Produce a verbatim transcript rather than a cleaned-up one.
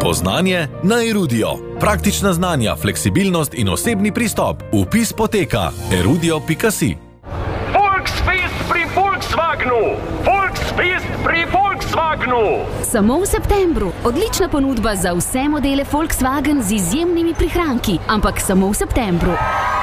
Spoznanje na Erudio. Praktična znanja, fleksibilnost in osebni pristop. Vpis poteka erudio pika si. Volksfest pri Volkswagenu! Volksfest pri Volkswagenu! Samo v septembru. Odlična ponudba za vse modele Volkswagen z izjemnimi prihranki, ampak samo v septembru.